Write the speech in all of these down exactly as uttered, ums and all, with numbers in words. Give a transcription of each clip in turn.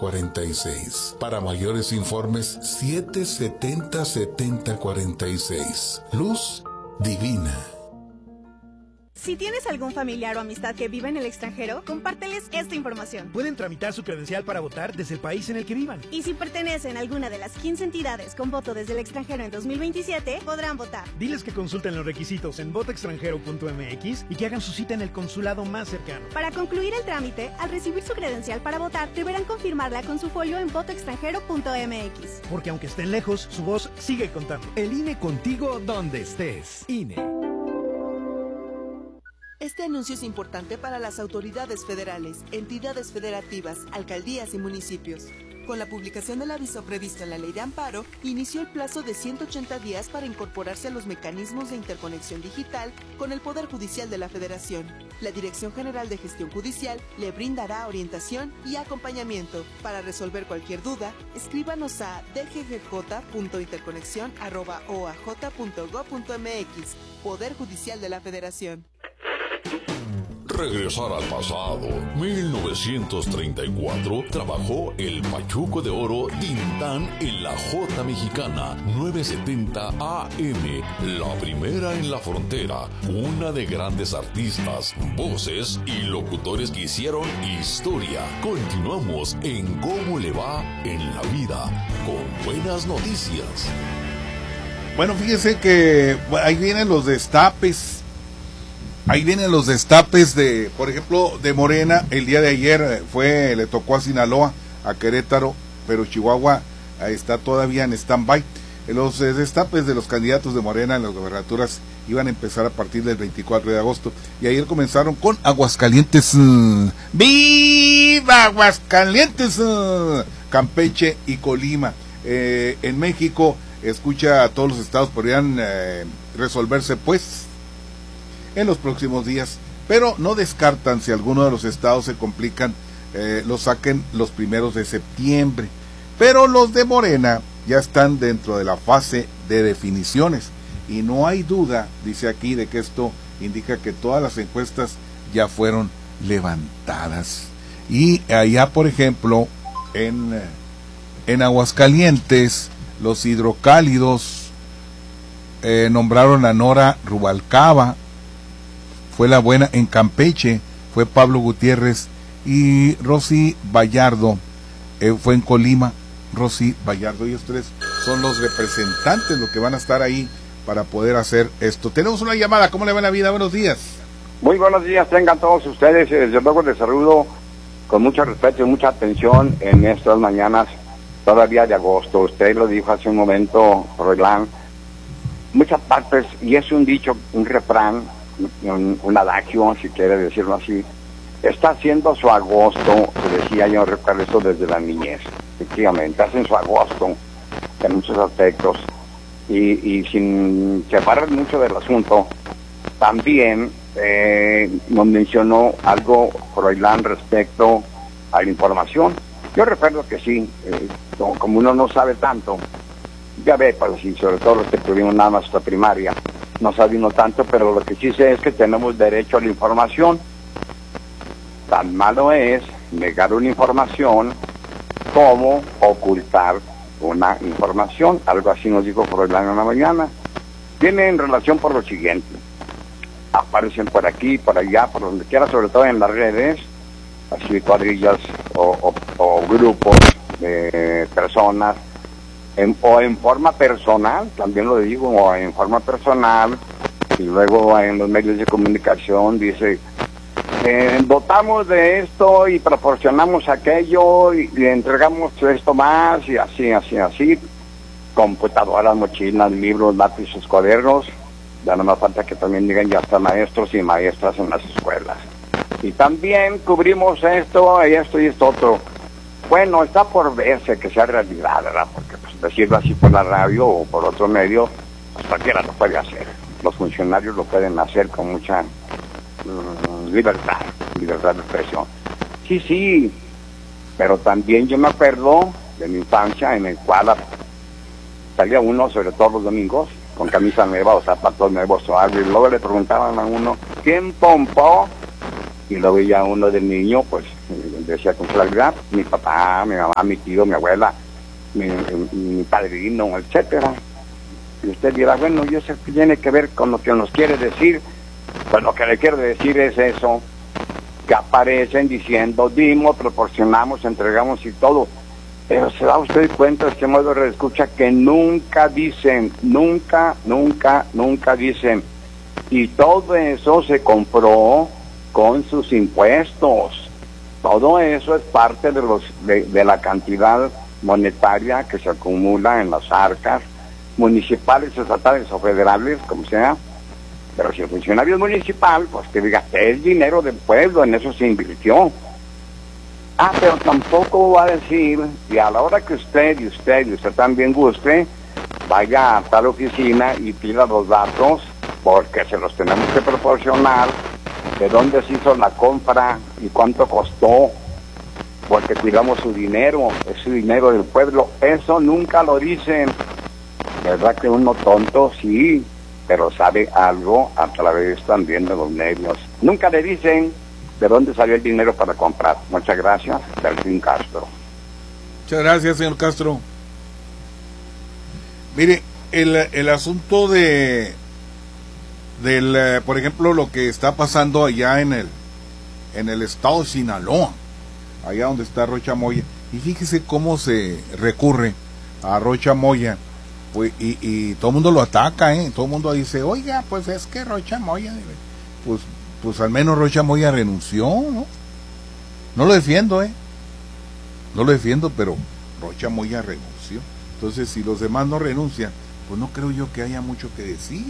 cuarenta y seis. Para mayores informes, siete setenta setenta cuarenta y seis. Luz Divina. Si tienes algún familiar o amistad que vive en el extranjero, compárteles esta información. Pueden tramitar su credencial para votar desde el país en el que vivan. Y si pertenecen a alguna de las quince entidades con voto desde el extranjero en dos mil veintisiete, podrán votar. Diles que consulten los requisitos en voto extranjero punto m x y que hagan su cita en el consulado más cercano. Para concluir el trámite, al recibir su credencial para votar, deberán confirmarla con su folio en voto extranjero punto m x. Porque aunque estén lejos, su voz sigue contando. El I N E contigo donde estés. I N E. Este anuncio es importante para las autoridades federales, entidades federativas, alcaldías y municipios. Con la publicación del aviso previsto en la Ley de Amparo, inició el plazo de ciento ochenta días para incorporarse a los mecanismos de interconexión digital con el Poder Judicial de la Federación. La Dirección General de Gestión Judicial le brindará orientación y acompañamiento. Para resolver cualquier duda, escríbanos a d g g j punto interconexión arroba o a j punto gob punto m x. Poder Judicial de la Federación. Regresar al pasado. mil novecientos treinta y cuatro trabajó el Pachuco de Oro Tintán en la J Mexicana nueve setenta A M, la primera en la frontera, una de grandes artistas, voces y locutores que hicieron historia. Continuamos en Cómo le va en la vida, con buenas noticias. Bueno, fíjese que ahí vienen los destapes. Ahí vienen los destapes de, por ejemplo, de Morena. El día de ayer fue, le tocó a Sinaloa, a Querétaro, pero Chihuahua está todavía en stand-by. Los destapes de los candidatos de Morena en las gobernaturas iban a empezar a partir del veinticuatro de agosto. Y ayer comenzaron con Aguascalientes. ¡Viva Aguascalientes! Campeche y Colima. Eh, en México, escucha, a todos los estados podrían eh, resolverse, pues, en los próximos días, pero no descartan, si alguno de los estados se complican, eh, lo saquen los primeros de septiembre. Pero los de Morena ya están dentro de la fase de definiciones y no hay duda, dice aquí, de que esto indica que todas las encuestas ya fueron levantadas. Y allá, por ejemplo, en, en Aguascalientes, los hidrocálidos eh, nombraron a Nora Rubalcaba. Fue la buena. En Campeche fue Pablo Gutiérrez, y Rosy Vallardo eh, fue en Colima. Rosy Vallardo, ellos tres son los representantes, los que van a estar ahí para poder hacer esto. Tenemos una llamada. ¿Cómo le va la vida? Buenos días. Muy buenos días, tengan todos ustedes. Desde luego les saludo con mucho respeto y mucha atención en estas mañanas todavía de agosto. Usted lo dijo hace un momento, Roilán, muchas partes, y es un dicho, un refrán, Un, un adagio, si quiere decirlo así, está haciendo su agosto, que decía yo, recuerdo esto desde la niñez, efectivamente, hacen su agosto en muchos aspectos, y, y sin separar mucho del asunto, también eh, nos mencionó algo, Froilán, respecto a la información. Yo recuerdo que sí, eh, como, como uno no sabe tanto, ya ve, pues sí, sobre todo los que tuvimos nada más hasta primaria, no sabe uno tanto, pero lo que sí sé es que tenemos derecho a la información. Tan malo es negar una información como ocultar una información. Algo así nos dijo Froilán en la mañana. Tiene en relación por lo siguiente: aparecen por aquí, por allá, por donde quiera, sobre todo en las redes, así cuadrillas o, o, o grupos de personas, En, o en forma personal, también lo digo, o en forma personal, y luego en los medios de comunicación dice, eh, dotamos de esto y proporcionamos aquello y, y entregamos esto más, y así, así, así, computadoras, mochilas, libros, lápices, cuadernos. Ya no me falta que también digan ya hasta maestros y maestras en las escuelas. Y también cubrimos esto y esto y esto otro. Bueno, está por verse que sea realidad, ¿verdad? Porque pues, decirlo así por la radio o por otro medio, pues cualquiera lo puede hacer. Los funcionarios lo pueden hacer con mucha uh, libertad, libertad de expresión. Sí, sí, pero también yo me acuerdo de mi infancia en el cual salía uno, sobre todo los domingos, con camisa nueva o zapatos nuevos o algo, y luego le preguntaban a uno, ¿quién pompó? Y luego ya uno del niño, pues, decía con claridad, mi papá, mi mamá, mi tío, mi abuela, mi, mi, mi padrino, etcétera. Y usted dirá, bueno, ¿y eso tiene que ver con lo que nos quiere decir? Pues lo que le quiero decir es eso, que aparecen diciendo, dimos, proporcionamos, entregamos y todo. Pero se da usted cuenta, este modo de escucha, que nunca dicen, nunca, nunca, nunca dicen. Y todo eso se compró con sus impuestos. Todo eso es parte de los de, de la cantidad monetaria que se acumula en las arcas municipales, estatales o federales, como sea. Pero si el funcionario es municipal, pues que diga, es dinero del pueblo, en eso se invirtió. Ah, pero tampoco va a decir, y a la hora que usted y usted y usted también guste, vaya a tal oficina y pida los datos, porque se los tenemos que proporcionar, de dónde se hizo la compra y cuánto costó, porque cuidamos su dinero, es su dinero del pueblo. Eso nunca lo dicen. ¿Verdad que uno tonto? Sí, pero sabe algo a través también de los medios. Nunca le dicen de dónde salió el dinero para comprar. Muchas gracias, Delfín Castro. Muchas gracias, señor Castro. Mire, el, el asunto de del, por ejemplo, lo que está pasando allá en el en el estado de Sinaloa, allá donde está Rocha Moya, y fíjese cómo se recurre a Rocha Moya, pues, y, y todo el mundo lo ataca, ¿eh? Todo el mundo dice, oiga, pues es que Rocha Moya, pues, pues al menos Rocha Moya renunció, ¿no? No lo defiendo, ¿eh? No lo defiendo, pero Rocha Moya renunció. Entonces, si los demás no renuncian, pues no creo yo que haya mucho que decir.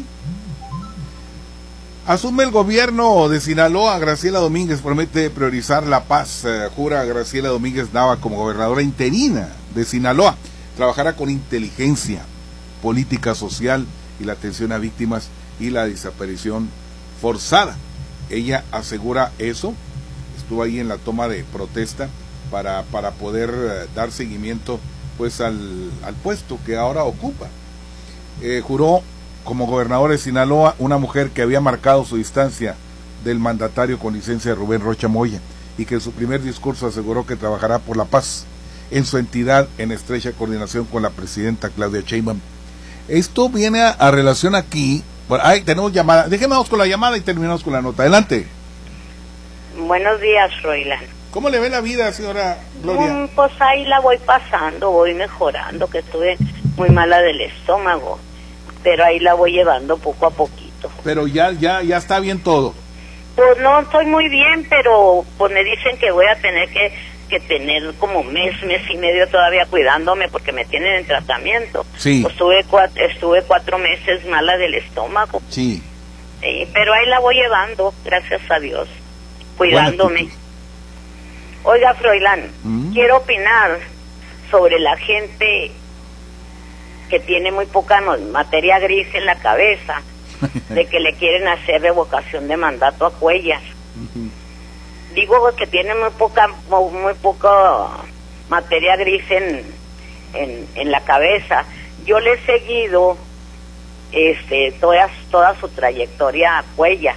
Asume el gobierno de Sinaloa. Graciela Domínguez promete priorizar la paz. Eh, jura Graciela Domínguez Nava como gobernadora interina de Sinaloa. Trabajará con inteligencia, política social y la atención a víctimas y la desaparición forzada. Ella asegura eso. Estuvo ahí en la toma de protesta para, para poder eh, dar seguimiento pues al, al puesto que ahora ocupa. Eh, juró como gobernadora de Sinaloa una mujer que había marcado su distancia del mandatario con licencia de Rubén Rocha Moya, y que en su primer discurso aseguró que trabajará por la paz en su entidad en estrecha coordinación con la presidenta Claudia Sheinbaum. Esto viene a, a relación aquí. Bueno, ay, tenemos llamada. Déjenos con la llamada y terminamos con la nota. Adelante. Buenos días, Froilán. ¿Cómo le ve la vida, señora Gloria? Mm, pues ahí la voy pasando, voy mejorando, que estuve muy mala del estómago, pero ahí la voy llevando poco a poquito. Pero ya ya ya está bien todo. Pues no estoy muy bien, pero pues me dicen que voy a tener que, que tener como mes, mes y medio todavía cuidándome porque me tienen en tratamiento. Sí. Pues estuve cuatro, estuve cuatro meses mala del estómago. Sí. Sí, pero ahí la voy llevando, gracias a Dios, cuidándome. Bueno, Oiga, Froilán, ¿Mm? quiero opinar sobre la gente que tiene muy poca materia gris en la cabeza, de que le quieren hacer revocación de mandato a Cuellar. Uh-huh. Digo que tiene muy poca muy, muy poca materia gris en, en en la cabeza. Yo le he seguido este toda, toda su trayectoria a Cuellar.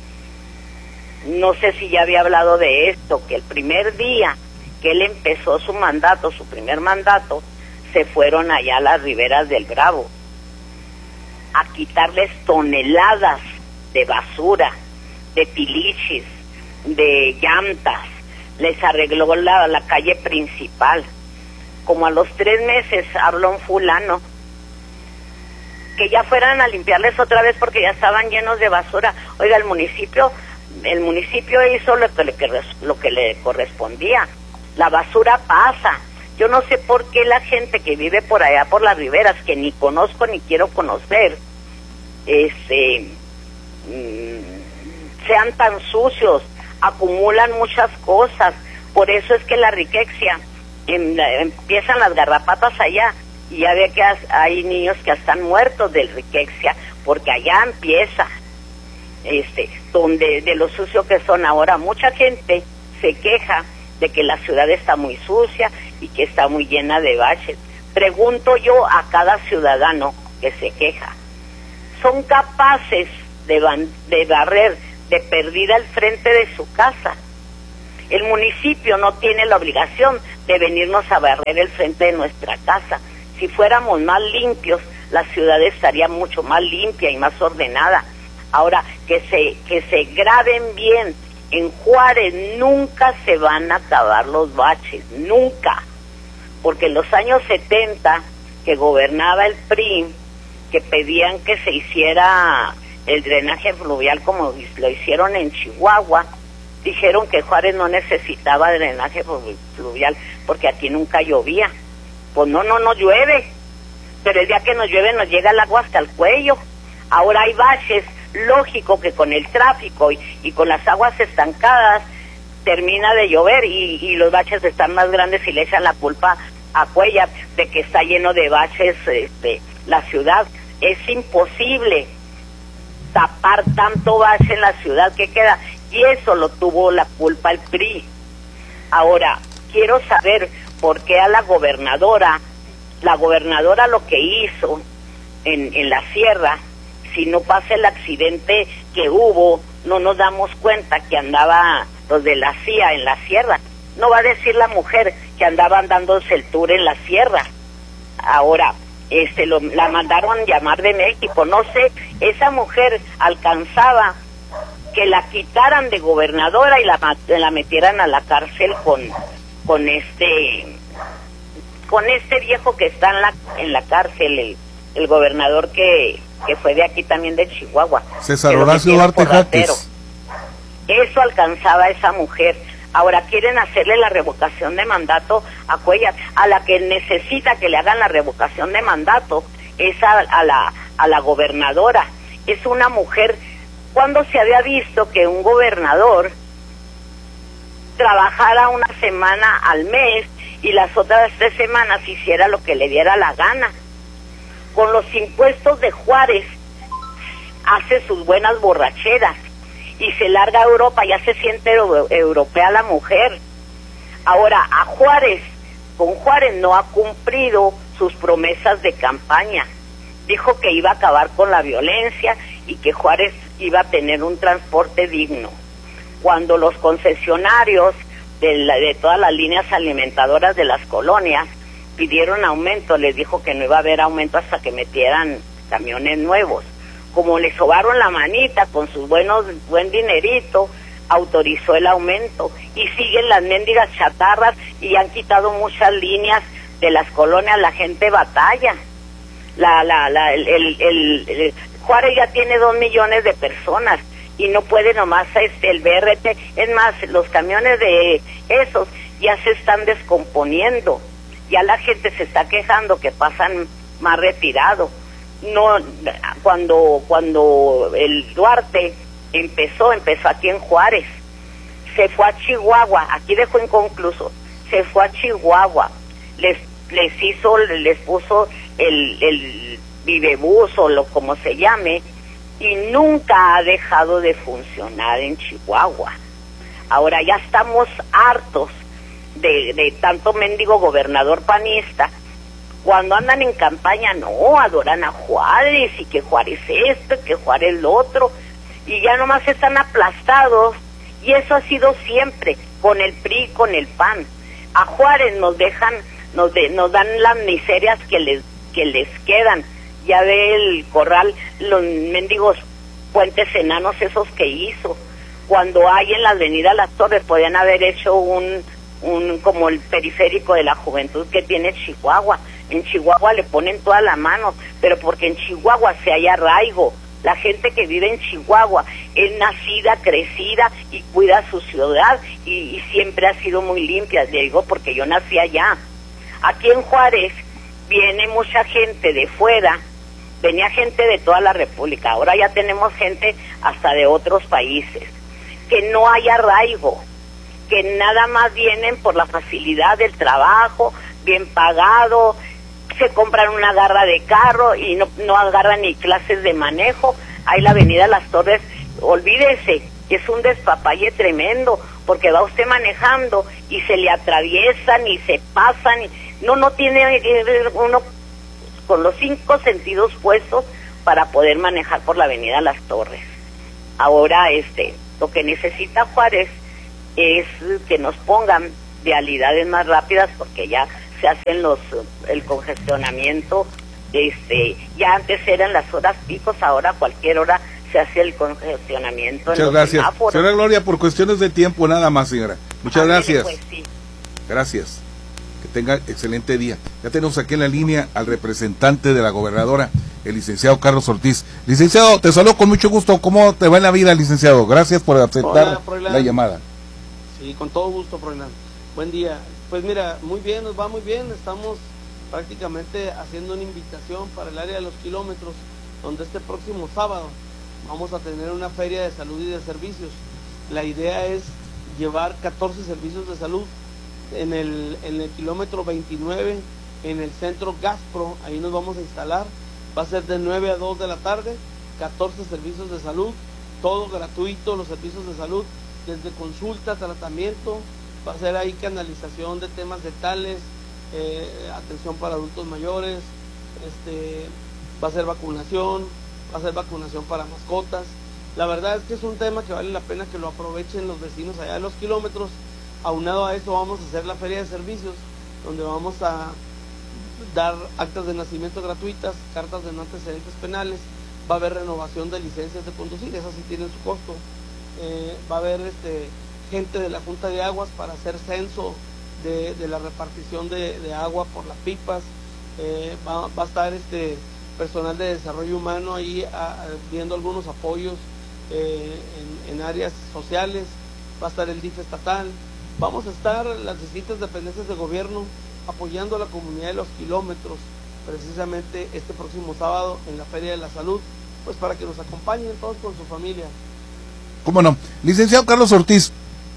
No sé si ya había hablado de esto, que el primer día que él empezó su mandato, su primer mandato, se fueron allá a las riberas del Bravo a quitarles toneladas de basura, de tilichis, de llantas. Les arregló la, la calle principal. Como a los tres meses habló un fulano que ya fueran a limpiarles otra vez porque ya estaban llenos de basura. Oiga, el municipio el municipio hizo lo que, le, lo que le correspondía. La basura pasa. Yo no sé por qué la gente que vive por allá, por las riberas, que ni conozco ni quiero conocer, este, mmm, sean tan sucios, acumulan muchas cosas. Por eso es que la riqueza, en, empiezan las garrapatas allá, y ya ve que hay niños que están muertos de riqueza, porque allá empieza, este, donde de lo sucio que son ahora. Mucha gente se queja de que la ciudad está muy sucia y que está muy llena de baches. Pregunto yo a cada ciudadano que se queja, ¿son capaces de, ban de barrer de perdida el frente de su casa? El municipio no tiene la obligación de venirnos a barrer el frente de nuestra casa. Si fuéramos más limpios, la ciudad estaría mucho más limpia y más ordenada. Ahora, que se, que se graben bien, en Juárez nunca se van a acabar los baches, nunca. Porque en los años setenta, que gobernaba el P R I, que pedían que se hiciera el drenaje fluvial como lo hicieron en Chihuahua, dijeron que Juárez no necesitaba drenaje fluvial porque aquí nunca llovía. Pues no, no, no llueve, pero el día que nos llueve nos llega el agua hasta el cuello. Ahora hay baches, lógico que con el tráfico y, y con las aguas estancadas termina de llover y, y los baches están más grandes y le echan la culpa a Cuellar de que está lleno de baches este, la ciudad. Es imposible tapar tanto bache en la ciudad que queda, y eso lo tuvo la culpa el P R I. Ahora, quiero saber por qué a la gobernadora, la gobernadora lo que hizo en, en la sierra, si no pasa el accidente que hubo, no nos damos cuenta que andaba los de la C I A en la sierra. No va a decir la mujer que andaban dándose el tour en la sierra. Ahora, este, lo, la mandaron llamar de México, no sé, esa mujer alcanzaba que la quitaran de gobernadora y la, la metieran a la cárcel con, con este, con este viejo que está en la, en la cárcel, el, el gobernador que, que fue de aquí también de Chihuahua. César Horacio Duarte Jaques. Eso alcanzaba esa mujer. Ahora quieren hacerle la revocación de mandato a Cuellar. A la que necesita que le hagan la revocación de mandato es a, a la a la gobernadora. Es una mujer. ¿Cuándo se había visto que un gobernador trabajara una semana al mes y las otras tres semanas hiciera lo que le diera la gana? Con los impuestos de Juárez hace sus buenas borracheras y se larga a Europa, ya se siente euro, europea la mujer. Ahora, a Juárez, con Juárez no ha cumplido sus promesas de campaña. Dijo que iba a acabar con la violencia y que Juárez iba a tener un transporte digno. Cuando los concesionarios de, la, de todas las líneas alimentadoras de las colonias pidieron aumento, les dijo que no iba a haber aumento hasta que metieran camiones nuevos. Como le sobaron la manita con sus buenos buen dinerito, autorizó el aumento y siguen las mendigas chatarras y han quitado muchas líneas de las colonias. La gente batalla. La, la, la, el, el, el, el Juárez ya tiene dos millones de personas y no puede nomás este el B R T. Es más, los camiones de esos ya se están descomponiendo. Ya la gente se está quejando que pasan más retirado. No, cuando cuando el Duarte empezó, empezó aquí en Juárez, se fue a Chihuahua, aquí dejó inconcluso, se fue a Chihuahua, les les hizo, les puso el, el vivebús o lo como se llame, y nunca ha dejado de funcionar en Chihuahua. Ahora ya estamos hartos de, de tanto mendigo gobernador panista. Cuando andan en campaña, no, adoran a Juárez, y que Juárez esto, que Juárez lo otro, y ya nomás están aplastados, y eso ha sido siempre, con el P R I, con el P A N. A Juárez nos dejan, nos, de, nos dan las miserias que les, que les quedan. Ya ve el Corral, los mendigos puentes enanos esos que hizo. Cuando hay en la avenida Las Torres, podían haber hecho un, un como el periférico de la juventud que tiene Chihuahua. En Chihuahua le ponen toda la mano, pero porque en Chihuahua se hay arraigo. La gente que vive en Chihuahua es nacida, crecida y cuida su ciudad y, y siempre ha sido muy limpia. Le digo porque yo nací allá. Aquí en Juárez viene mucha gente de fuera, venía gente de toda la República, ahora ya tenemos gente hasta de otros países. Que no hay arraigo, que nada más vienen por la facilidad del trabajo, bien pagado, se compran una garra de carro y no, no agarran ni clases de manejo. Ahí la avenida Las Torres, olvídese, es un despapalle tremendo, porque va usted manejando y se le atraviesan y se pasan, y no, no tiene uno con los cinco sentidos puestos para poder manejar por la avenida Las Torres. Ahora, este, lo que necesita Juárez es que nos pongan vialidades más rápidas, porque ya se hacen los el congestionamiento. Este, ya antes eran las horas picos, ahora a cualquier hora se hace el congestionamiento. Muchas en los gracias. semáforos. Señora Gloria, por cuestiones de tiempo nada más, señora. Muchas Ándale, gracias. pues, sí. Gracias. Que tenga excelente día. Ya tenemos aquí en la línea al representante de la gobernadora, el licenciado Carlos Ortiz. Licenciado, te saludo con mucho gusto. ¿Cómo te va en la vida, licenciado? Gracias por aceptar Hola, la llamada. Sí, con todo gusto, Froilán. Buen día. Pues mira, muy bien, nos va muy bien. Estamos prácticamente haciendo una invitación para el área de los kilómetros, donde este próximo sábado vamos a tener una feria de salud y de servicios. La idea es llevar catorce servicios de salud en el, en el kilómetro veintinueve, en el centro Gaspro. Ahí nos vamos a instalar. Va a ser de nueve a dos de la tarde, catorce servicios de salud, todo gratuito, los servicios de salud, desde consulta, tratamiento. Va a ser ahí canalización de temas dentales, eh, atención para adultos mayores, este, va a ser vacunación, va a ser vacunación para mascotas. La verdad es que es un tema que vale la pena que lo aprovechen los vecinos allá de los kilómetros. Aunado a eso vamos a hacer la feria de servicios, donde vamos a dar actas de nacimiento gratuitas, cartas de no antecedentes penales, va a haber renovación de licencias de conducir, esas sí tienen su costo. Eh, va a haber este, gente de la Junta de Aguas para hacer censo de, de la repartición de, de agua por las pipas. Eh, va, va a estar este personal de desarrollo humano ahí a, a, viendo algunos apoyos eh, en, en áreas sociales. Va a estar el D I F estatal. Vamos a estar las distintas dependencias de gobierno apoyando a la comunidad de los kilómetros, precisamente este próximo sábado en la Feria de la Salud, pues para que nos acompañen todos con su familia. ¿Cómo no? Licenciado Carlos Ortiz,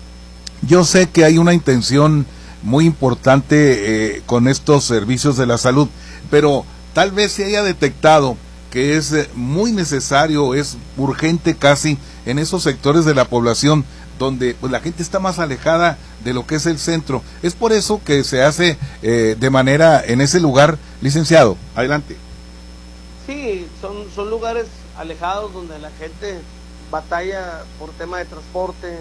yo sé que hay una intención muy importante eh, con estos servicios de la salud, pero tal vez se haya detectado que es eh, muy necesario, es urgente casi en esos sectores de la población donde pues la gente está más alejada de lo que es el centro. Es por eso que se hace eh, de manera en ese lugar, licenciado. Adelante. Sí, son, son lugares alejados donde la gente batalla por tema de transporte.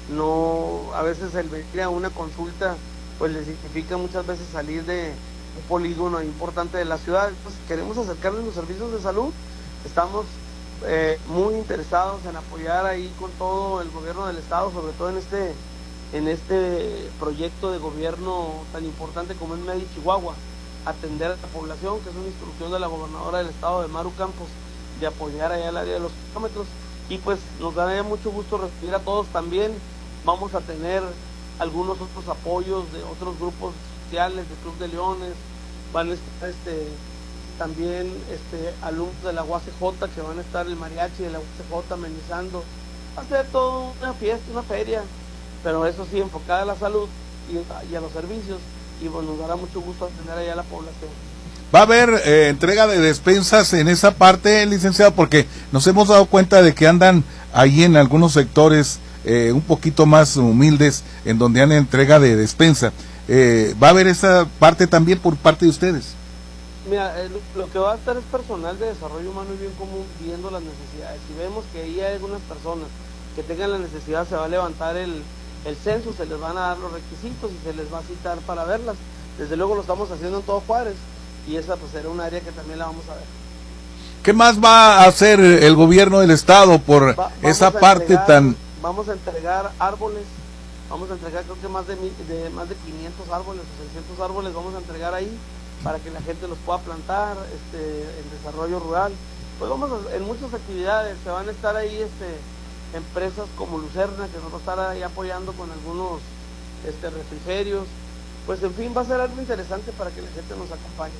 No, a veces el venir a una consulta pues les significa muchas veces salir de un polígono importante de la ciudad. Entonces queremos acercarles los servicios de salud. Estamos Eh, muy interesados en apoyar ahí con todo el gobierno del estado, sobre todo en este en este proyecto de gobierno tan importante como es Medi Chihuahua, atender a la población, que es una instrucción de la gobernadora del estado de Maru Campos, de apoyar allá el área de los kilómetros. Y pues nos daría mucho gusto recibir a todos también. Vamos a tener algunos otros apoyos de otros grupos sociales, de Club de Leones, van a estar este también este alumnos de la U A C J, que van a estar el mariachi de la U A C J amenizando. Va a ser todo una fiesta, una feria, pero eso sí, enfocada a la salud y, y a los servicios, y bueno, nos dará mucho gusto atender allá a la población. ¿Va a haber eh, entrega de despensas en esa parte, licenciado? Porque nos hemos dado cuenta de que andan ahí en algunos sectores eh, un poquito más humildes, en donde han entrega de despensa. Eh, ¿Va a haber esa parte también por parte de ustedes? Mira, eh, lo que va a estar es personal de desarrollo humano y bien común viendo las necesidades. Si vemos que ahí hay algunas personas que tengan la necesidad, se va a levantar el, el censo, se les van a dar los requisitos y se les va a citar para verlas. Desde luego lo estamos haciendo en todo Juárez y esa pues será un área que también la vamos a ver. ¿Qué más va a hacer el gobierno del estado por va, esa parte entregar, tan...? Vamos a entregar árboles, vamos a entregar creo que más de, de, más de quinientos árboles o seiscientos árboles vamos a entregar ahí, para que la gente los pueda plantar, este, en desarrollo rural. Pues vamos a, en muchas actividades, se van a estar ahí este, empresas como Lucerna, que nos va a estar ahí apoyando con algunos este, refrigerios. Pues en fin, va a ser algo interesante para que la gente nos acompañe.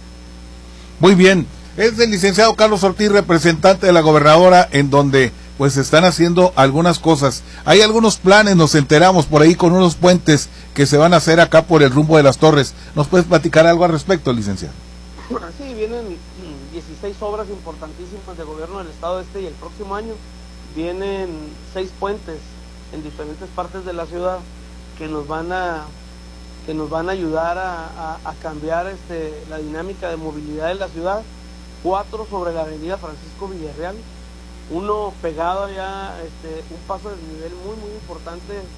Muy bien, es el licenciado Carlos Ortiz, representante de la gobernadora, en donde pues se están haciendo algunas cosas. Hay algunos planes, nos enteramos por ahí con unos puentes que se van a hacer acá por el rumbo de las Torres. ¿Nos puedes platicar algo al respecto, licenciado? Sí, vienen dieciséis obras importantísimas de gobierno del estado este y el próximo año vienen seis puentes en diferentes partes de la ciudad que nos van a que nos van a ayudar a, a, a cambiar este la dinámica de movilidad de la ciudad. Cuatro sobre la avenida Francisco Villarreal, uno pegado allá, este, un paso de desnivel muy muy importante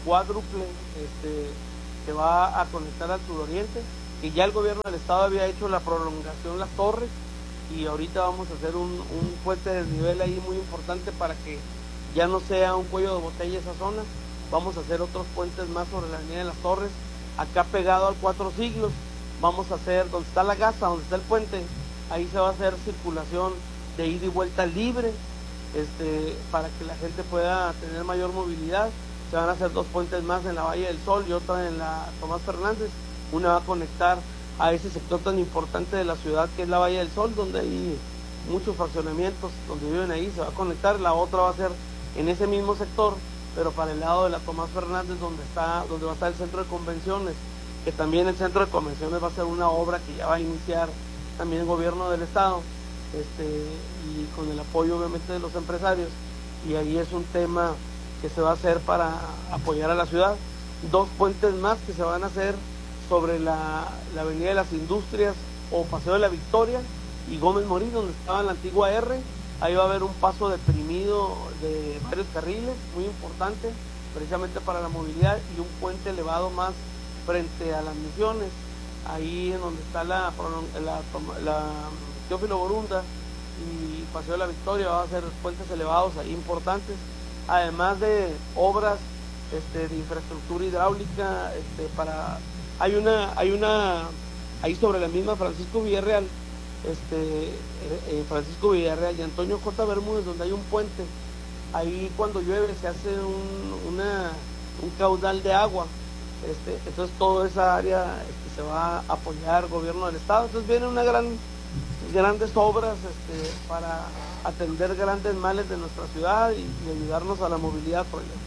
cuádruple este, que va a conectar al suroriente, que ya el gobierno del estado había hecho la prolongación Las Torres, y ahorita vamos a hacer un, un puente de desnivel ahí muy importante para que ya no sea un cuello de botella esa zona. Vamos a hacer otros puentes más sobre la avenida de Las Torres, acá pegado al Cuatro Siglos. Vamos a hacer, donde está la Gaza, donde está el puente, ahí se va a hacer circulación de ida y vuelta libre, este, para que la gente pueda tener mayor movilidad. Se van a hacer dos puentes más en la Valle del Sol y otra en la Tomás Fernández. Una va a conectar a ese sector tan importante de la ciudad que es la Valle del Sol, donde hay muchos fraccionamientos, donde viven ahí, se va a conectar. La otra va a ser en ese mismo sector, pero para el lado de la Tomás Fernández, donde está, donde va a estar el centro de convenciones, que también el centro de convenciones va a ser una obra que ya va a iniciar también el gobierno del estado, este, y con el apoyo obviamente de los empresarios, y ahí es un tema que se va a hacer para apoyar a la ciudad. Dos puentes más que se van a hacer sobre la, la avenida de las Industrias o Paseo de la Victoria y Gómez Morín, donde estaba la antigua R. Ahí va a haber un paso deprimido de varios carriles, muy importante, precisamente para la movilidad, y un puente elevado más frente a las Misiones, ahí en donde está la, la, la Teófilo Borunda y Paseo de la Victoria. Va a ser puentes elevados ahí importantes, además de obras este, de infraestructura hidráulica, este, para hay una, hay una, ahí sobre la misma Francisco Villarreal, este, eh, Francisco Villarreal y Antonio J. Bermúdez, donde hay un puente, ahí cuando llueve se hace un, una, un caudal de agua, este, entonces toda esa área este, se va a apoyar el gobierno del estado. Entonces vienen una gran, grandes obras este, para atender grandes males de nuestra ciudad y, y ayudarnos a la movilidad por allá.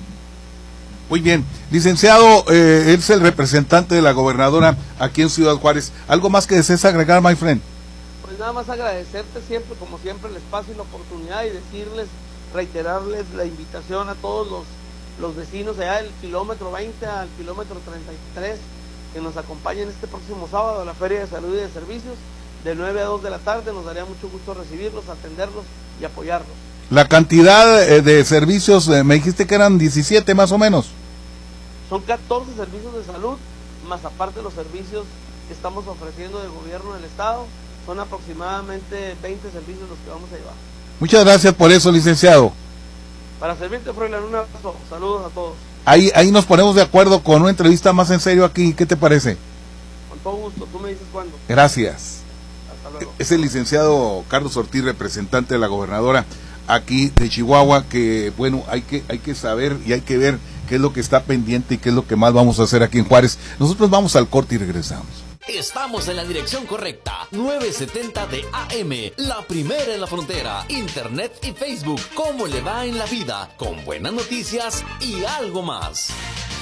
Muy bien, licenciado, eh, él es el representante de la gobernadora aquí en Ciudad Juárez. ¿Algo más que desees agregar, my friend? Pues nada más agradecerte siempre, como siempre, el espacio y la oportunidad, y decirles, reiterarles la invitación a todos los, los vecinos allá del kilómetro veinte al kilómetro treinta y tres, que nos acompañen este próximo sábado a la Feria de Salud y de Servicios, de nueve a dos de la tarde. Nos daría mucho gusto recibirlos, atenderlos y apoyarlos. La cantidad eh, de servicios, eh, me dijiste que eran diecisiete más o menos. Son catorce servicios de salud, más aparte los servicios que estamos ofreciendo del gobierno del estado. Son aproximadamente veinte servicios los que vamos a llevar. Muchas gracias por eso, licenciado. Para servirte, Froilán, un abrazo. Saludos a todos. Ahí, ahí nos ponemos de acuerdo con una entrevista más en serio aquí. ¿Qué te parece? Con todo gusto. Tú me dices cuándo. Gracias. Hasta luego. Es el licenciado Carlos Ortiz, representante de la gobernadora aquí de Chihuahua, que bueno, hay que hay que saber y hay que ver qué es lo que está pendiente y qué es lo que más vamos a hacer aquí en Juárez. Nosotros vamos al corte y regresamos. Estamos en la dirección correcta, novecientos setenta de A M, la primera en la frontera, internet y Facebook. ¿Cómo le va en la vida? Con buenas noticias y algo más.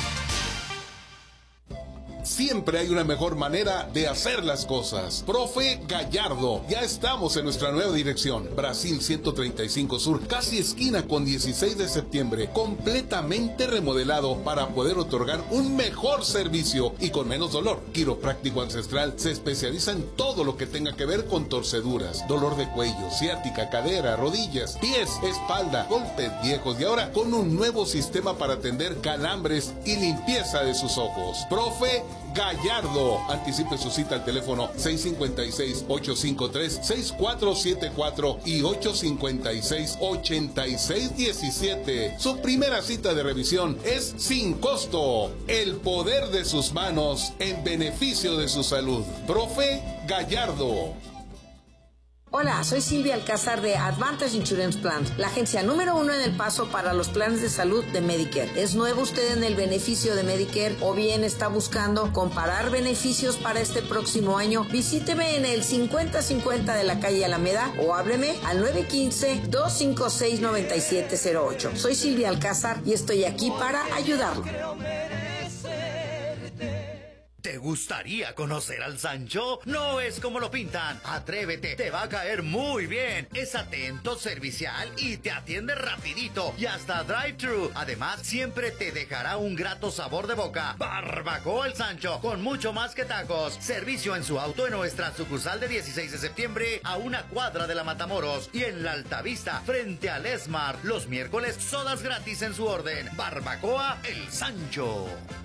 Siempre hay una mejor manera de hacer las cosas. Profe Gallardo, ya estamos en nuestra nueva dirección. Brasil ciento treinta y cinco Sur, casi esquina con dieciséis de septiembre. Completamente remodelado para poder otorgar un mejor servicio y con menos dolor. Quiropráctico Ancestral se especializa en todo lo que tenga que ver con torceduras, dolor de cuello, ciática, cadera, rodillas, pies, espalda, golpes viejos y ahora con un nuevo sistema para atender calambres y limpieza de sus ojos. Profe Gallardo, anticipe su cita al teléfono seis cinco seis, ocho cinco tres, seis cuatro siete cuatro y ocho cinco seis, ocho seis uno siete. Su primera cita de revisión es sin costo. El poder de sus manos en beneficio de su salud. Profe Gallardo. Hola, soy Silvia Alcázar de Advantage Insurance Plans, la agencia número uno en El Paso para los planes de salud de Medicare. ¿Es nuevo usted en el beneficio de Medicare o bien está buscando comparar beneficios para este próximo año? Visíteme en el cincuenta cincuenta de la calle Alameda o hábleme al nueve uno cinco, dos cinco seis, nueve siete cero ocho. Soy Silvia Alcázar y estoy aquí para ayudarlo. ¿Te gustaría conocer al Sancho? No es como lo pintan. Atrévete, te va a caer muy bien. Es atento, servicial y te atiende rapidito y hasta drive-thru. Además, siempre te dejará un grato sabor de boca. Barbacoa el Sancho, con mucho más que tacos. Servicio en su auto en nuestra sucursal de dieciséis de septiembre a una cuadra de la Matamoros y en la Altavista frente al Esmar. Los miércoles sodas gratis en su orden. Barbacoa el Sancho.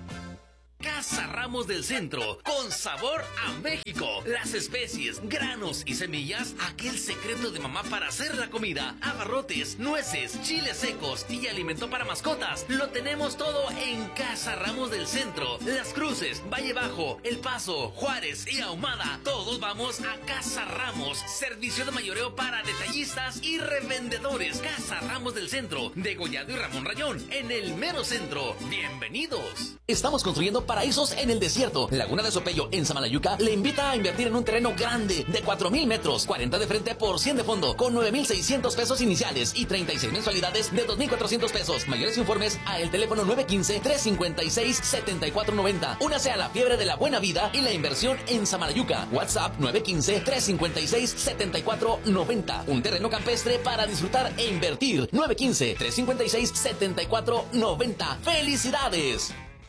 Casa Ramos del Centro, con sabor a México. Las especies, granos y semillas, aquel secreto de mamá para hacer la comida. Abarrotes, nueces, chiles secos y alimento para mascotas. Lo tenemos todo en Casa Ramos del Centro. Las Cruces, Valle Bajo, El Paso, Juárez y Ahumada. Todos vamos a Casa Ramos. Servicio de mayoreo para detallistas y revendedores. Casa Ramos del Centro, de Gollado y Ramón Rayón, en el mero centro. Bienvenidos. Estamos construyendo paraísos en el desierto. Laguna de Sopello, en Samalayuca, le invita a invertir en un terreno grande de cuatro mil metros, cuarenta de frente por cien de fondo, con nueve mil seiscientos pesos iniciales y treinta y seis mensualidades de dos mil cuatrocientos pesos. Mayores informes a el teléfono nueve uno cinco, tres cinco seis, siete cuatro nueve cero. Únase a la fiebre de la buena vida y la inversión en Samalayuca. WhatsApp nueve uno cinco, tres cinco seis, siete cuatro nueve cero. Un terreno campestre para disfrutar e invertir. nueve uno cinco, tres cinco seis, siete cuatro nueve cero. ¡Felicidades!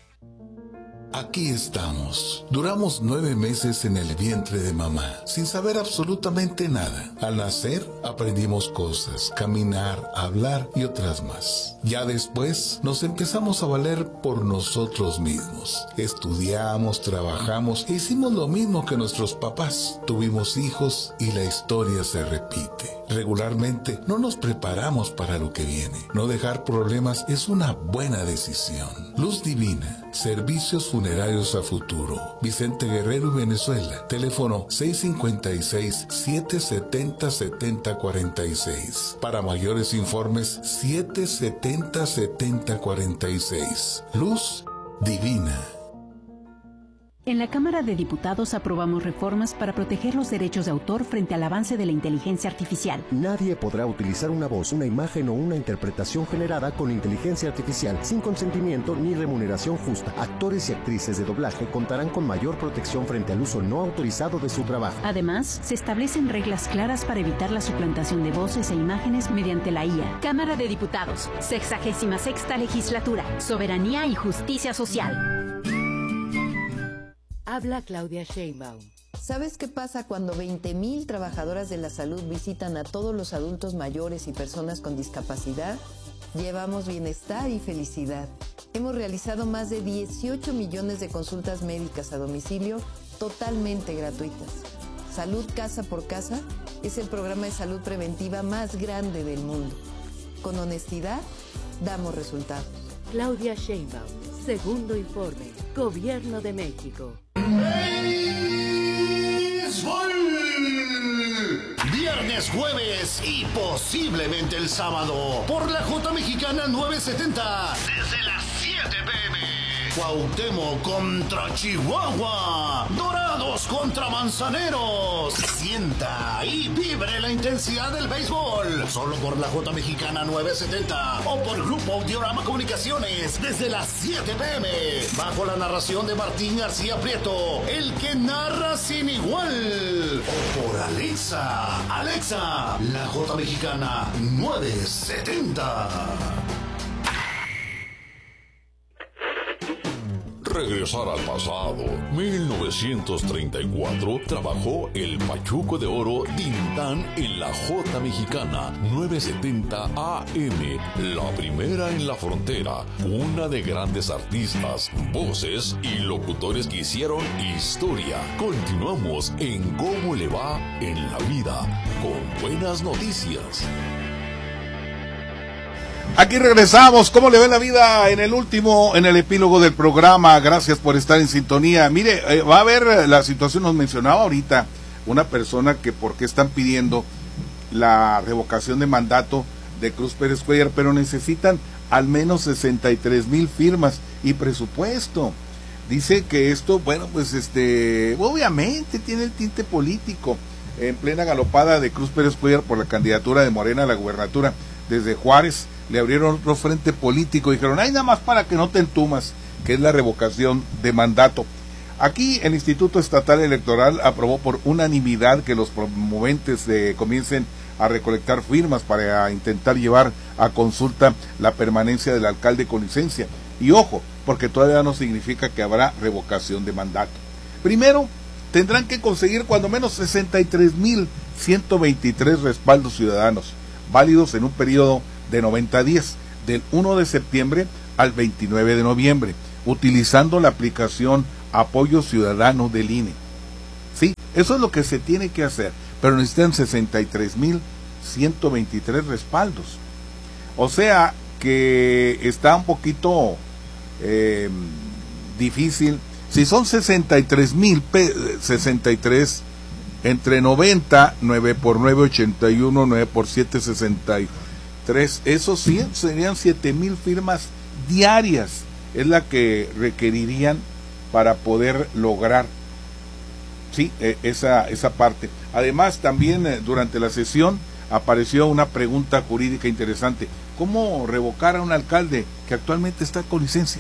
Aquí estamos. Duramos nueve meses en el vientre de mamá, sin saber absolutamente nada. Al nacer, aprendimos cosas, caminar, hablar y otras más. Ya después, nos empezamos a valer por nosotros mismos. Estudiamos, trabajamos e hicimos lo mismo que nuestros papás. Tuvimos hijos y la historia se repite. Regularmente, no nos preparamos para lo que viene. No dejar problemas es una buena decisión. Luz Divina, servicios funerarios a futuro. Vicente Guerrero y Venezuela. Teléfono seis cinco seis, siete siete cero, siete cero cuatro seis. Para mayores informes, siete siete cero, siete cero cuatro seis. Luz Divina. En la Cámara de Diputados aprobamos reformas para proteger los derechos de autor frente al avance de la inteligencia artificial. Nadie podrá utilizar una voz, una imagen o una interpretación generada con inteligencia artificial sin consentimiento ni remuneración justa. Actores y actrices de doblaje contarán con mayor protección frente al uso no autorizado de su trabajo. Además, se establecen reglas claras para evitar la suplantación de voces e imágenes mediante la I A. Cámara de Diputados, sexagésima sexta legislatura, soberanía y justicia social. Habla Claudia Sheinbaum. ¿Sabes qué pasa cuando veinte mil trabajadoras de la salud visitan a todos los adultos mayores y personas con discapacidad? Llevamos bienestar y felicidad. Hemos realizado más de dieciocho millones de consultas médicas a domicilio totalmente gratuitas. Salud Casa por Casa es el programa de salud preventiva más grande del mundo. Con honestidad, damos resultados. Claudia Sheinbaum, segundo informe, Gobierno de México. Viernes, jueves y posiblemente el sábado por la J Mexicana nueve setenta desde las siete pe eme. Cuauhtémoc contra Chihuahua, Dorados contra Manzaneros. Sienta y vibre la intensidad del béisbol solo por la J Mexicana nueve setenta o por Grupo Diorama Comunicaciones desde las siete pe eme bajo la narración de Martín García Prieto, el que narra sin igual, o por Alexa. Alexa, la J Mexicana nueve setenta. Regresar al pasado. mil novecientos treinta y cuatro trabajó el Pachuco de Oro Tintán en la J Mexicana nueve setenta A M, la primera en la frontera, una de grandes artistas, voces y locutores que hicieron historia. Continuamos en Cómo le va en la vida, con buenas noticias. Aquí regresamos. ¿Cómo le va la vida? En el último, en el epílogo del programa. Gracias por estar en sintonía. Mire, eh, va a haber la situación, nos mencionaba ahorita una persona que por qué están pidiendo la revocación de mandato de Cruz Pérez Cuellar, pero necesitan al menos sesenta y tres mil firmas y presupuesto. Dice que esto, bueno, pues este, obviamente tiene el tinte político. En plena galopada de Cruz Pérez Cuellar por la candidatura de Morena a la gubernatura desde Juárez, le abrieron otro frente político y dijeron, ay, nada más para que no te entumas, que es la revocación de mandato. Aquí el Instituto Estatal Electoral aprobó por unanimidad que los promoventes eh, comiencen a recolectar firmas para intentar llevar a consulta la permanencia del alcalde con licencia. Y ojo, porque todavía no significa que habrá revocación de mandato. Primero, tendrán que conseguir cuando menos sesenta y tres mil ciento veintitrés respaldos ciudadanos, válidos en un periodo de noventa días, del primero de septiembre al veintinueve de noviembre, utilizando la aplicación Apoyo Ciudadano del I N E. Sí, eso es lo que se tiene que hacer, pero necesitan sesenta y tres mil ciento veintitrés respaldos. O sea que está un poquito eh, difícil. Si son sesenta y tres mil, sesenta y tres entre noventa, nueve por nueve, ochenta y uno, nueve por siete, sesenta y tres, eso sí serían siete mil firmas diarias, es la que requerirían para poder lograr sí eh, esa esa parte. Además, también eh, durante la sesión apareció una pregunta jurídica interesante: ¿cómo revocar a un alcalde que actualmente está con licencia?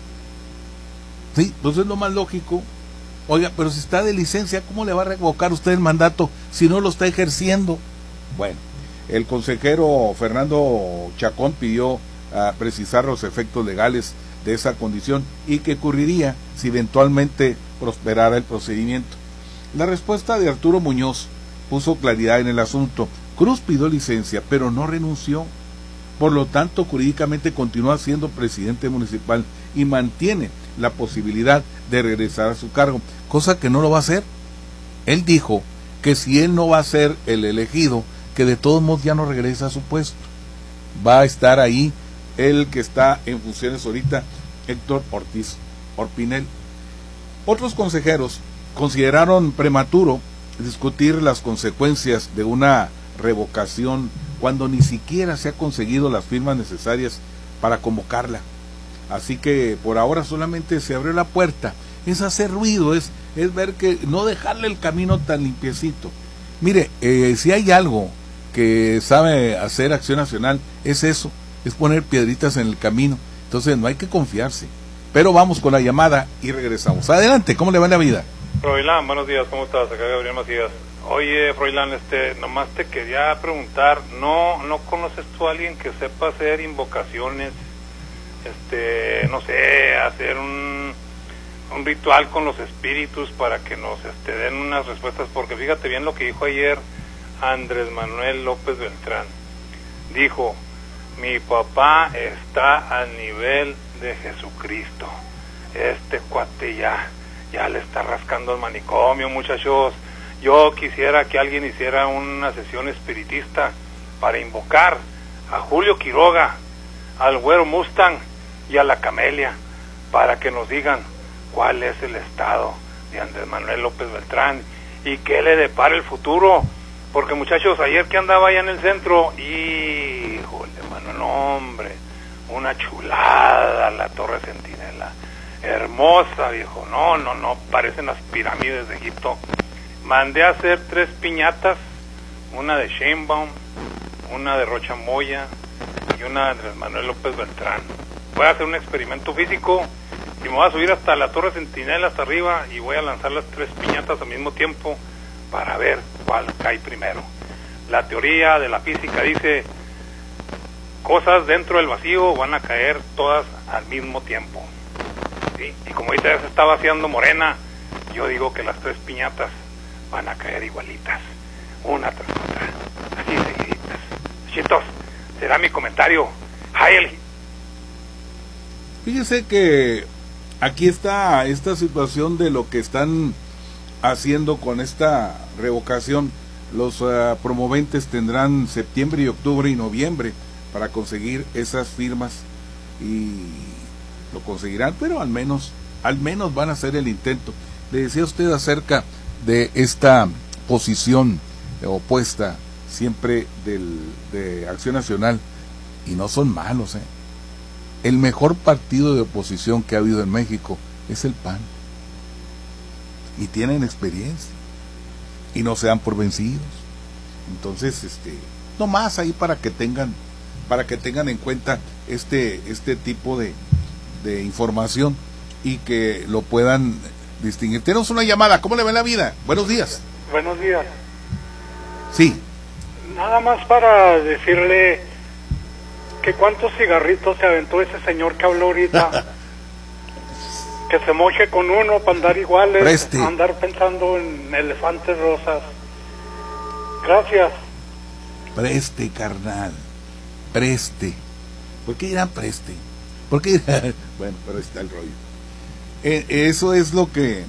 Sí, pues es lo más lógico. Oiga, pero si está de licencia, ¿cómo le va a revocar usted el mandato si no lo está ejerciendo? Bueno, el consejero Fernando Chacón pidió uh, precisar los efectos legales de esa condición y qué ocurriría si eventualmente prosperara el procedimiento. La respuesta de Arturo Muñoz puso claridad en el asunto. Cruz pidió licencia, pero no renunció. Por lo tanto, jurídicamente continúa siendo presidente municipal y mantiene la posibilidad de regresar a su cargo, cosa que no lo va a hacer. Él dijo que si él no va a ser el elegido, que de todos modos ya no regresa a su puesto. Va a estar ahí el que está en funciones ahorita, Héctor Ortiz Orpinel. Otros consejeros consideraron prematuro discutir las consecuencias de una revocación cuando ni siquiera se ha conseguido las firmas necesarias para convocarla. Así que por ahora solamente se abrió la puerta. Es hacer ruido, es, es ver que no dejarle el camino tan limpiecito. Mire, eh, si hay algo que sabe hacer Acción Nacional, es eso, es poner piedritas en el camino. Entonces no hay que confiarse. Pero vamos con la llamada y regresamos. Adelante, ¿cómo le va la vida? Froilán, buenos días, ¿cómo estás? Acá Gabriel Macías. Oye, Froilán, este, nomás te quería preguntar, ¿no no conoces tú a alguien que sepa hacer invocaciones? Este, no sé, hacer un, un ritual con los espíritus para que nos este, den unas respuestas, porque fíjate bien lo que dijo ayer Andrés Manuel López Beltrán. Dijo, mi papá está al nivel de Jesucristo. Este cuate ya, ya le está rascando el manicomio, muchachos. Yo quisiera que alguien hiciera una sesión espiritista para invocar a Julio Quiroga, al Güero Mustang y a la Camelia, para que nos digan cuál es el estado de Andrés Manuel López Beltrán y qué le depara el futuro. Porque, muchachos, ayer que andaba allá en el centro, híjole, mano, no, hombre, una chulada la Torre Centinela, hermosa, viejo, no, no, no, parecen las pirámides de Egipto. Mandé a hacer tres piñatas, una de Sheinbaum, una de Rocha Moya y una de Andrés Manuel López Beltrán. Voy a hacer un experimento físico y me voy a subir hasta la Torre Centinela, hasta arriba, y voy a lanzar las tres piñatas al mismo tiempo para ver cuál cae primero. La teoría de la física dice, cosas dentro del vacío van a caer todas al mismo tiempo. ¿Sí? Y como ahorita ya se está vaciando Morena, yo digo que las tres piñatas van a caer igualitas, una tras otra, así seguiditas. Chitos, será mi comentario. ¡Ay, el... Fíjese que aquí está esta situación de lo que están haciendo con esta revocación. Los uh, promoventes tendrán septiembre y octubre y noviembre para conseguir esas firmas y lo conseguirán, pero al menos, al menos van a hacer el intento. Le decía a usted acerca de esta posición opuesta siempre del, de Acción Nacional, y no son malos, ¿eh? El mejor partido de oposición que ha habido en México es el P A N, y tienen experiencia y no se dan por vencidos. Entonces, este, no más ahí para que tengan para que tengan en cuenta este este tipo de, de información y que lo puedan distinguir. Tenemos una llamada, ¿cómo le va la vida? Buenos días. Buenos días. Sí. Nada más para decirle que cuántos cigarritos se aventó ese señor que habló ahorita. Que se moche con uno para andar iguales, Preste. andar pensando en elefantes rosas. Gracias. Preste, carnal. Preste. ¿Por qué dirán preste? ¿Por qué dirán? Bueno, pero ahí está el rollo. Eh, eso es lo que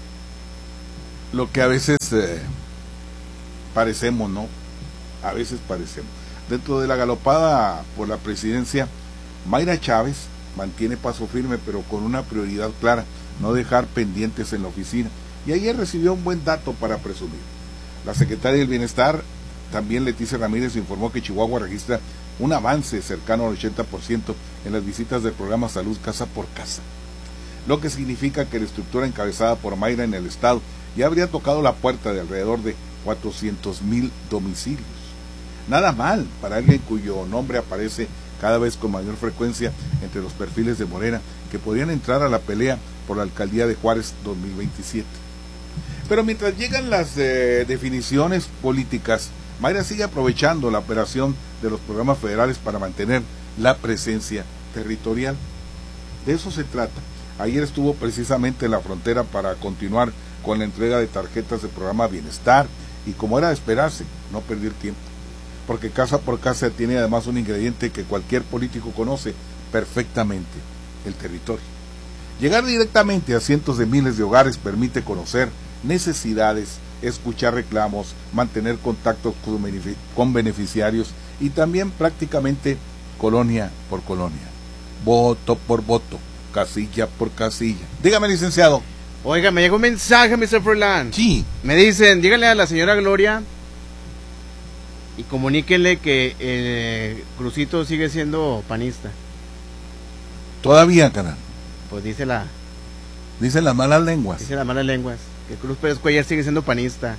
lo que a veces eh, parecemos, ¿no? A veces parecemos. Dentro de la galopada por la presidencia, Mayra Chávez mantiene paso firme, pero con una prioridad clara: no dejar pendientes en la oficina. Y ayer recibió un buen dato para presumir. La secretaria del Bienestar, también Leticia Ramírez, informó que Chihuahua registra un avance cercano al ochenta por ciento en las visitas del programa Salud Casa por Casa, lo que significa que la estructura encabezada por Mayra en el estado ya habría tocado la puerta de alrededor de cuatrocientos mil domicilios. Nada mal para alguien cuyo nombre aparece cada vez con mayor frecuencia entre los perfiles de Morena, que podrían entrar a la pelea por la alcaldía de Juárez dos mil veintisiete. Pero mientras llegan las eh, definiciones políticas, Mayra sigue aprovechando la operación de los programas federales para mantener la presencia territorial. De eso se trata. Ayer estuvo precisamente en la frontera para continuar con la entrega de tarjetas del programa Bienestar, y como era de esperarse, no perder tiempo, porque casa por casa tiene además un ingrediente que cualquier político conoce perfectamente: el territorio. Llegar directamente a cientos de miles de hogares permite conocer necesidades, escuchar reclamos, mantener contactos con beneficiarios y también prácticamente colonia por colonia, voto por voto, casilla por casilla. Dígame, licenciado. Oiga, me llegó un mensaje, mister Froilán. Sí. Me dicen, díganle a la señora Gloria y comuníquenle que eh, Crucito sigue siendo panista. Todavía, canal. Pues dice la... Dicen las malas lenguas. Dice las malas lenguas. Que Cruz Pérez Cuellar sigue siendo panista.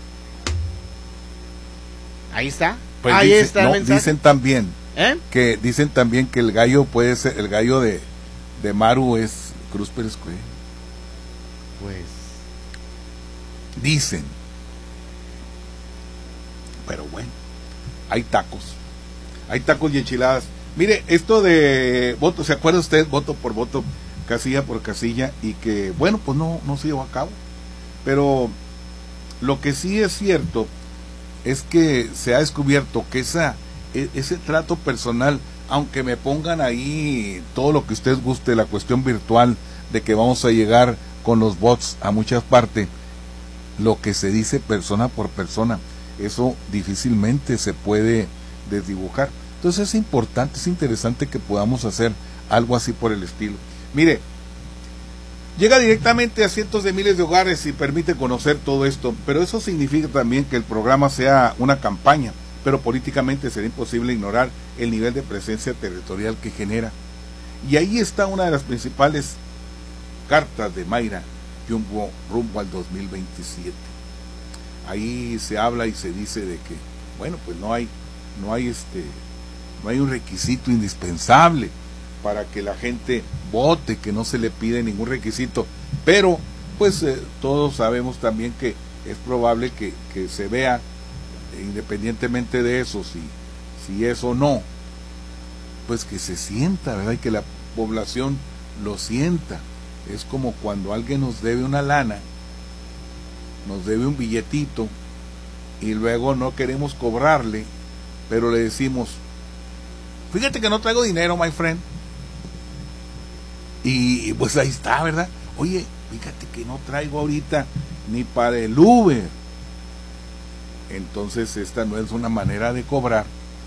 Ahí está. Pues Ahí dice, está el no, mensaje. dicen también ¿Eh? que dicen también que el gallo puede ser, el gallo de, de Maru es Cruz Pérez Cuellar. Pues dicen. Pero bueno, hay tacos. Hay tacos y enchiladas. Mire, esto de voto, ¿se acuerda usted? Voto por voto, casilla por casilla, y que, bueno, pues no, no se llevó a cabo. Pero lo que sí es cierto es que se ha descubierto que esa, ese trato personal, aunque me pongan ahí todo lo que ustedes guste, la cuestión virtual de que vamos a llegar con los bots a muchas partes, lo que se dice persona por persona, eso difícilmente se puede desdibujar. Entonces es importante, es interesante que podamos hacer algo así por el estilo. Mire, llega directamente a cientos de miles de hogares y permite conocer todo esto, pero eso significa también que el programa sea una campaña, pero políticamente será imposible ignorar el nivel de presencia territorial que genera. Y ahí está una de las principales cartas de Mayra rumbo, rumbo al dos mil veintisiete. Ahí se habla y se dice de que, bueno, pues no hay, no hay este, no hay un requisito indispensable para que la gente vote, que no se le pide ningún requisito, pero pues eh, todos sabemos también que es probable que, que se vea, independientemente de eso, si, si es o no, pues que se sienta, ¿verdad? Y que la población lo sienta. Es como cuando alguien nos debe una lana, nos debe un billetito, y luego no queremos cobrarle, pero le decimos, fíjate que no traigo dinero, my friend. Y pues ahí está, ¿verdad? Oye, fíjate que no traigo ahorita ni para el Uber. Entonces esta no es una manera de cobrar,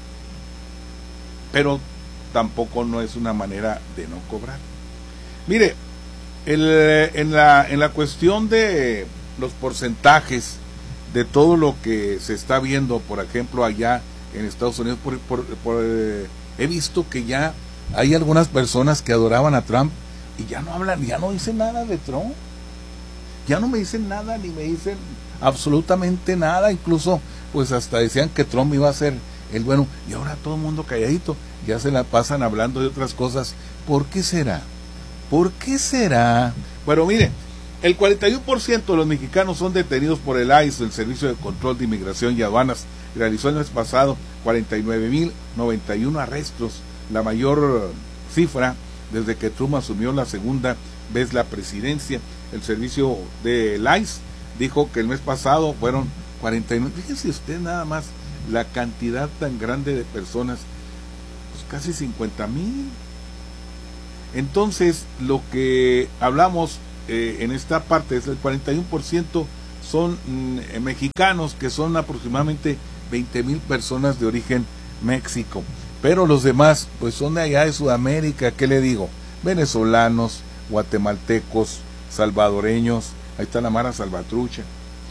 pero tampoco no es una manera de no cobrar. Mire, el, en, la, en la cuestión de los porcentajes de todo lo que se está viendo, por ejemplo, allá en Estados Unidos, por, por, por, eh, he visto que ya hay algunas personas que adoraban a Trump y ya no hablan, ya no dicen nada de Trump, ya no me dicen nada, ni me dicen absolutamente nada, incluso pues hasta decían que Trump iba a ser el bueno, y ahora todo el mundo calladito, ya se la pasan hablando de otras cosas. ¿Por qué será? ¿Por qué será? Bueno, mire, El cuarenta y uno por ciento de los mexicanos son detenidos por el I C E, el Servicio de Control de Inmigración y Aduanas. Realizó el mes pasado cuarenta y nueve mil noventa y uno arrestos, la mayor cifra desde que Trump asumió la segunda vez la presidencia. El servicio del I C E dijo que el mes pasado fueron cuarenta y nueve. Fíjense usted nada más la cantidad tan grande de personas, pues casi cincuenta mil. Entonces, lo que hablamos eh, en esta parte es el cuarenta y uno por ciento son mm, mexicanos, que son aproximadamente veinte mil personas de origen México. Pero los demás, pues son de allá de Sudamérica, ¿qué le digo? Venezolanos, guatemaltecos, salvadoreños, ahí está la Mara Salvatrucha.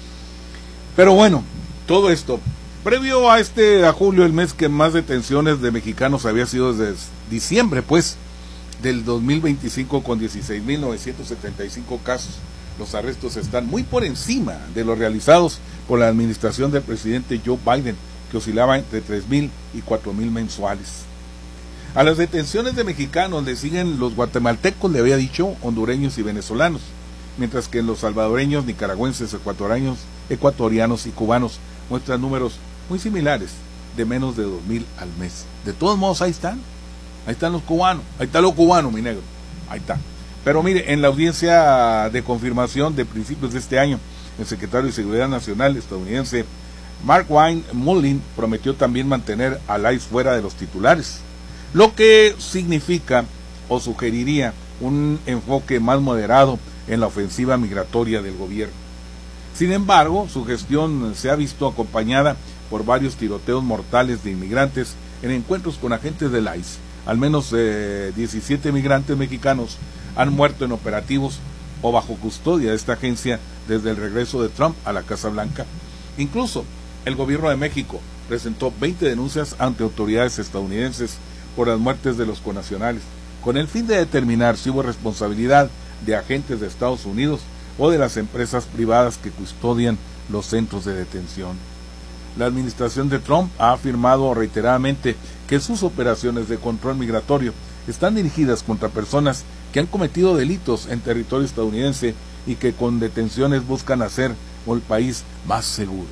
Pero bueno, todo esto, previo a este, a julio, el mes que más detenciones de mexicanos había sido desde diciembre, pues, del dos mil veinticinco, con dieciséis mil novecientos setenta y cinco casos. Los arrestos están muy por encima de los realizados por la administración del presidente Joe Biden, que oscilaba entre tres mil y cuatro mil mensuales. A las detenciones de mexicanos le siguen los guatemaltecos, le había dicho, hondureños y venezolanos, mientras que los salvadoreños, nicaragüenses, ecuatorianos, ecuatorianos y cubanos muestran números muy similares, de menos de dos mil al mes. De todos modos, ahí están, ahí están los cubanos, ahí está los cubanos, mi negro, ahí está. Pero mire, en la audiencia de confirmación de principios de este año, el secretario de Seguridad Nacional estadounidense Mark Wayne Mullin prometió también mantener al I C E fuera de los titulares, lo que significa o sugeriría un enfoque más moderado en la ofensiva migratoria del gobierno. Sin embargo, su gestión se ha visto acompañada por varios tiroteos mortales de inmigrantes en encuentros con agentes del I C E. Al menos eh, diecisiete migrantes mexicanos han muerto en operativos o bajo custodia de esta agencia desde el regreso de Trump a la Casa Blanca. Incluso el gobierno de México presentó veinte denuncias ante autoridades estadounidenses por las muertes de los connacionales, con el fin de determinar si hubo responsabilidad de agentes de Estados Unidos o de las empresas privadas que custodian los centros de detención. La administración de Trump ha afirmado reiteradamente que sus operaciones de control migratorio están dirigidas contra personas que han cometido delitos en territorio estadounidense y que con detenciones buscan hacer el país más seguro.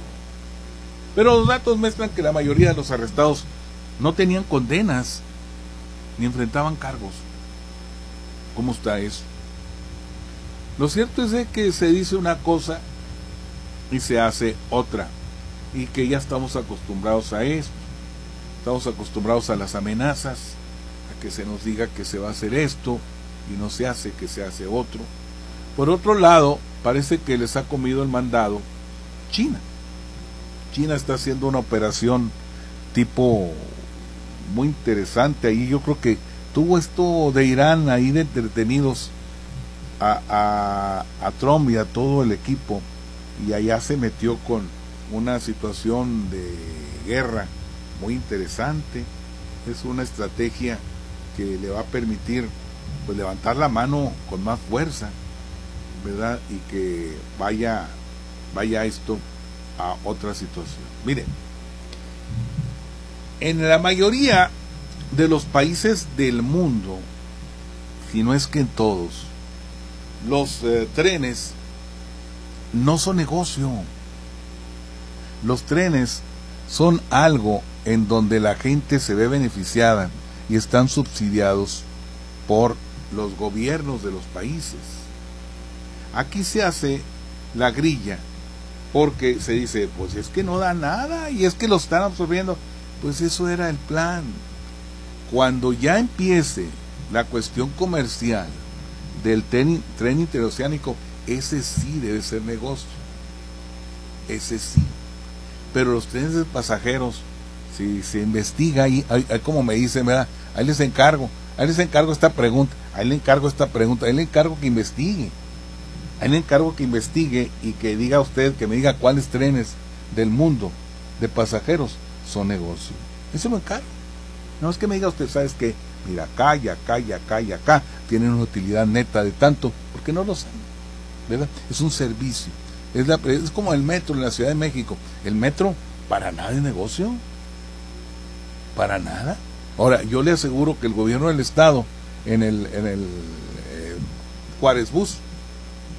Pero los datos muestran que la mayoría de los arrestados no tenían condenas ni enfrentaban cargos. ¿Cómo está eso? Lo cierto es de que se dice una cosa y se hace otra, y que ya estamos acostumbrados a esto. Estamos acostumbrados a las amenazas, a que se nos diga que se va a hacer esto y no se hace, que se hace otro. Por otro lado, parece que les ha comido el mandado China. China está haciendo una operación tipo muy interesante ahí. Yo creo que tuvo esto de Irán ahí de entretenidos a, a, a Trump y a todo el equipo, y allá se metió con una situación de guerra muy interesante. Es una estrategia que le va a permitir pues levantar la mano con más fuerza, ¿verdad? Y que vaya vaya esto a otra situación. Miren, en la mayoría de los países del mundo, si no es que en todos, los eh, trenes no son negocio. Los trenes son algo en donde la gente se ve beneficiada y están subsidiados por los gobiernos de los países. Aquí se hace la grilla porque se dice, pues es que no da nada y es que lo están absorbiendo. Pues eso era el plan. Cuando ya empiece la cuestión comercial del tren, tren interoceánico, ese sí debe ser negocio, ese sí. Pero los trenes de pasajeros, si se investiga ahí, ahí, ahí como me dicen, ¿verdad? Ahí les encargo, ahí les encargo esta pregunta, ahí le encargo esta pregunta, ahí le encargo que investigue, ahí le encargo que investigue y que diga usted, que me diga cuáles trenes del mundo de pasajeros son negocio. Eso lo encargo. No es que me diga usted, ¿sabes qué? Mira, acá y acá y acá y acá tienen una utilidad neta de tanto, porque no lo saben, ¿verdad? Es un servicio. Es, la, es como el metro en la Ciudad de México. El metro, para nada es negocio. Para nada. Ahora, yo le aseguro que el gobierno del estado, en el, en el eh, Juárez Bus,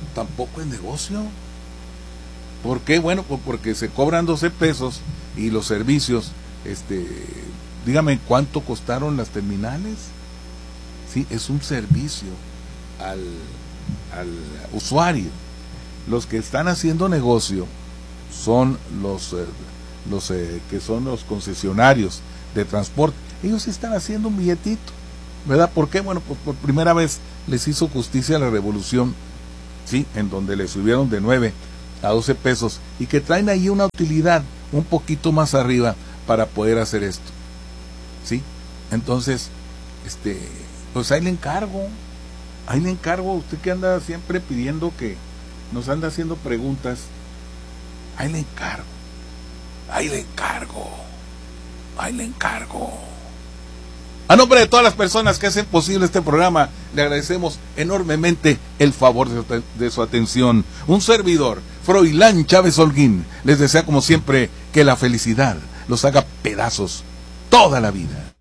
tampoco es negocio. ¿Por qué? Bueno, pues porque se cobran doce pesos y los servicios, este, dígame cuánto costaron las terminales. Sí, es un servicio al, al usuario. Los que están haciendo negocio son los, eh, los eh, que son los concesionarios de transporte. Ellos están haciendo un billetito, ¿verdad? ¿Por qué? Bueno, pues por primera vez les hizo justicia a la revolución, sí, en donde le subieron de nueve a doce pesos y que traen ahí una utilidad un poquito más arriba para poder hacer esto, sí. Entonces, este, pues ahí le encargo, ahí le encargo a usted que anda siempre pidiendo, que nos anda haciendo preguntas, ahí le encargo, ahí le encargo, ahí le encargo. A nombre de todas las personas que hacen posible este programa, le agradecemos enormemente el favor de su, de su atención. Un servidor, Froilán Chávez Holguín, les desea como siempre que la felicidad los haga pedazos toda la vida.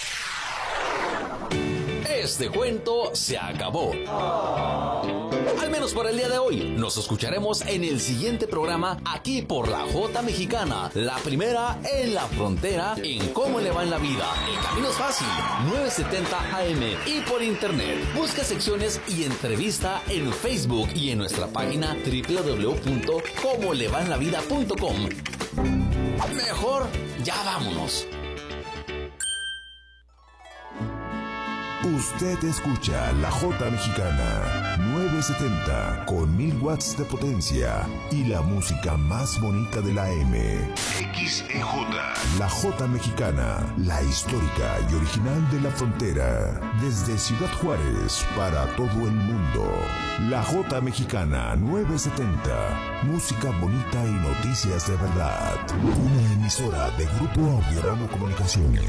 Este cuento se acabó. Al menos por el día de hoy. Nos escucharemos en el siguiente programa aquí por la J Mexicana, la primera en la frontera en Cómo le va en la vida. El camino es fácil, nueve setenta A M y por internet. Busca secciones y entrevista en Facebook y en nuestra página doble u doble u doble u punto cómo le va en la vida punto com. Mejor, ya vámonos. Usted escucha la J Mexicana nueve setenta con mil watts de potencia y la música más bonita de la M. X E J. La J Mexicana, la histórica y original de la frontera. Desde Ciudad Juárez para todo el mundo. La J Mexicana nueve setenta. Música bonita y noticias de verdad. Una emisora de Grupo Audiorama Comunicaciones.